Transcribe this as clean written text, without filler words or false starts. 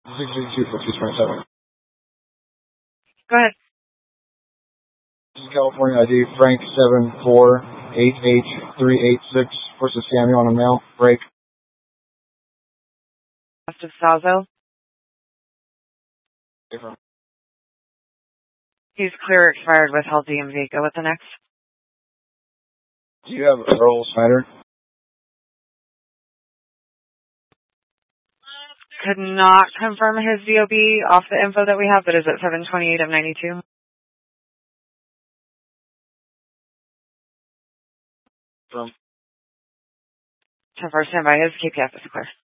682 for 227. Go ahead. This is California ID, Frank 748H386 versus Samuel on a mail. Break. West of Salzo. Different. He's clear expired with health DMV. Go with the next. Do you have Earl Snyder? Could not confirm his DOB off the info that we have, but is it 728 of 92? From 10-4 standby. His KPF is clear.